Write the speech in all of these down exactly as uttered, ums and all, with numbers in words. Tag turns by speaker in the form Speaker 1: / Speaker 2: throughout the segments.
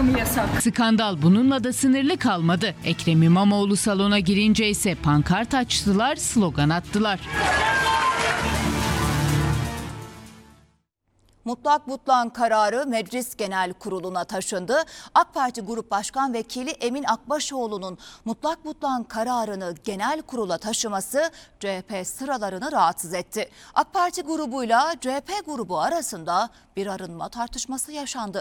Speaker 1: tamamı yasak.
Speaker 2: Skandal bununla da sınırlı kalmadı. Ekrem İmamoğlu salona girince ise pankart açtılar, slogan attılar.
Speaker 3: Mutlak butlan kararı Meclis Genel Kurulu'na taşındı. AK Parti Grup Başkan Vekili Emin Akbaşoğlu'nun mutlak butlan kararını genel kurula taşıması C H P sıralarını rahatsız etti. AK Parti grubuyla C H P grubu arasında bir arınma tartışması yaşandı.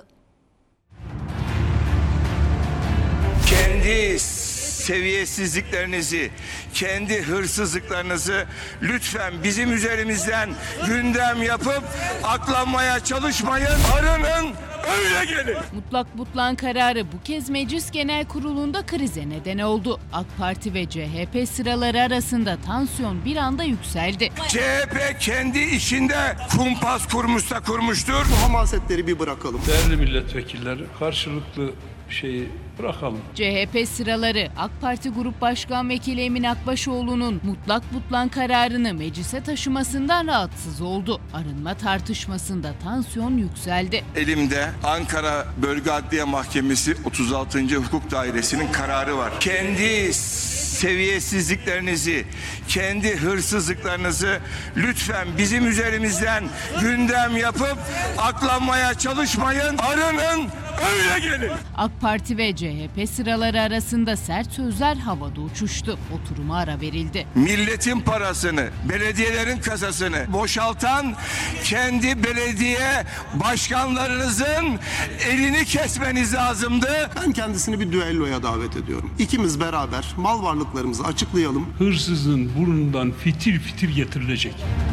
Speaker 4: Kendi seviyesizliklerinizi, kendi hırsızlıklarınızı lütfen bizim üzerimizden gündem yapıp aklanmaya çalışmayın. Arının, öyle gelin.
Speaker 2: Mutlak butlan kararı bu kez Meclis Genel Kurulu'nda krize neden oldu. AK Parti ve C H P sıraları arasında tansiyon bir anda yükseldi.
Speaker 4: C H P kendi işinde kumpas kurmuşsa kurmuştur.
Speaker 5: Bu hamasetleri bir bırakalım.
Speaker 6: Değerli milletvekilleri, karşılıklı şeyi bırakalım.
Speaker 2: C H P sıraları AK Parti Grup Başkan Vekili Emin Akbaşoğlu'nun mutlak butlan kararını meclise taşımasından rahatsız oldu. Arınma tartışmasında tansiyon yükseldi.
Speaker 4: Elimde Ankara Bölge Adliye Mahkemesi otuz altıncı Hukuk Dairesi'nin kararı var. Kendi seviyesizliklerinizi, kendi hırsızlıklarınızı lütfen bizim üzerimizden gündem yapıp aklanmaya çalışmayın. Arının, öyle gelin.
Speaker 2: AK Parti ve C H P sıraları arasında sert sözler havada uçuştu. Oturuma ara verildi.
Speaker 4: Milletin parasını, belediyelerin kasasını boşaltan kendi belediye başkanlarınızın elini kesmeniz lazımdı.
Speaker 5: Ben kendisini bir düelloya davet ediyorum. İkimiz beraber mal varlıklarımızı açıklayalım.
Speaker 6: Hırsızın burnundan fitil fitil getirilecek.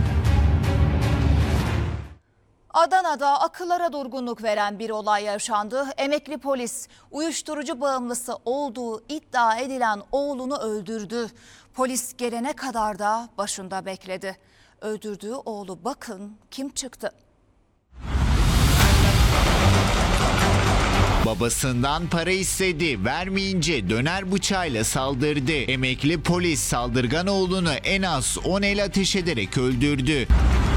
Speaker 3: Adana'da akıllara durgunluk veren bir olay yaşandı. Emekli polis uyuşturucu bağımlısı olduğu iddia edilen oğlunu öldürdü. Polis gelene kadar da başında bekledi. Öldürdüğü oğlu bakın kim çıktı.
Speaker 7: Babasından para istedi, vermeyince döner bıçağıyla saldırdı. Emekli polis saldırgan oğlunu en az on el ateş ederek öldürdü.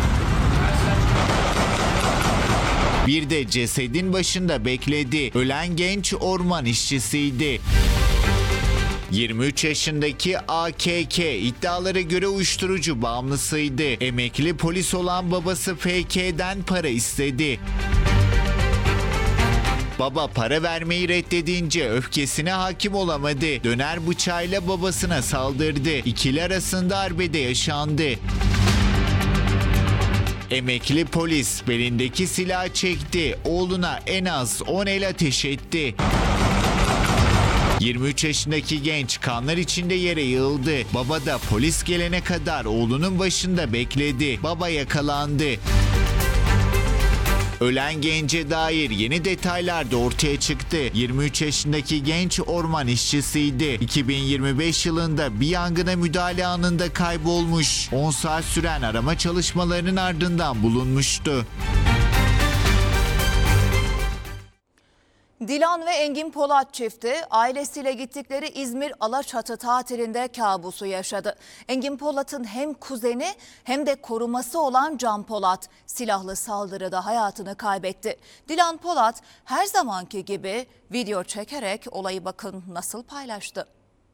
Speaker 7: Bir de cesedin başında bekledi. Ölen genç orman işçisiydi. yirmi üç yaşındaki A K K iddialara göre uyuşturucu bağımlısıydı. Emekli polis olan babası F K'den para istedi. Baba para vermeyi reddedince öfkesine hakim olamadı. Döner bıçağıyla babasına saldırdı. İkili arasında arbede yaşandı. Emekli polis belindeki silahı çekti. Oğluna en az on el ateş etti. yirmi üç yaşındaki genç kanlar içinde yere yığıldı. Baba da polis gelene kadar oğlunun başında bekledi. Baba yakalandı. Ölen gence dair yeni detaylar da ortaya çıktı. yirmi üç yaşındaki genç orman işçisiydi. iki bin yirmi beş yılında bir yangına müdahale anında kaybolmuş. on saat süren arama çalışmalarının ardından bulunmuştu.
Speaker 3: Dilan ve Engin Polat çifti ailesiyle gittikleri İzmir Alaçatı tatilinde kabusu yaşadı. Engin Polat'ın hem kuzeni hem de koruması olan Can Polat silahlı saldırıda hayatını kaybetti. Dilan Polat her zamanki gibi video çekerek olayı bakın nasıl paylaştı.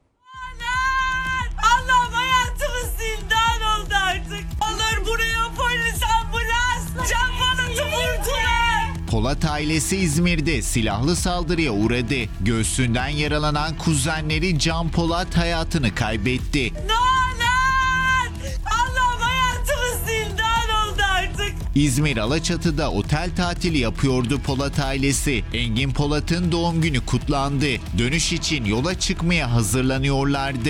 Speaker 8: Allah'ım hayatımız zindan oldu artık. Olur buraya polis, ambulans, Can Polat'ı vurdular.
Speaker 7: Polat ailesi İzmir'de silahlı saldırıya uğradı. Göğsünden yaralanan kuzenleri Can Polat hayatını kaybetti.
Speaker 8: Ne olur! Allah'ım hayatımız zindan oldu artık.
Speaker 7: İzmir Alaçatı'da otel tatili yapıyordu Polat ailesi. Engin Polat'ın doğum günü kutlandı. Dönüş için yola çıkmaya hazırlanıyorlardı.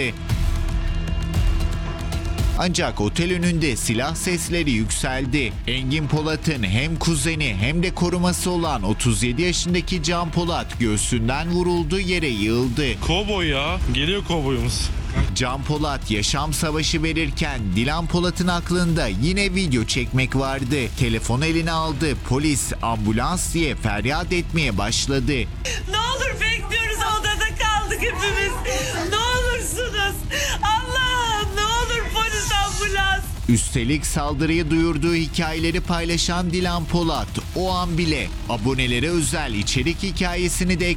Speaker 7: Ancak otel önünde silah sesleri yükseldi. Engin Polat'ın hem kuzeni hem de koruması olan otuz yedi yaşındaki Can Polat göğsünden vuruldu, yere yığıldı.
Speaker 6: Kovboy ya. Geliyor kovboyumuz.
Speaker 7: Can Polat yaşam savaşı verirken Dilan Polat'ın aklında yine video çekmek vardı. Telefonu eline aldı. Polis, ambulans diye feryat etmeye başladı.
Speaker 8: Ne olur bekliyoruz, odada kaldık hepimiz. Ne olursunuz. Allah'ım ne olur polis, ambulans.
Speaker 7: Üstelik saldırıyı duyurduğu hikayeleri paylaşan Dilan Polat o an bile abonelere özel içerik hikayesini de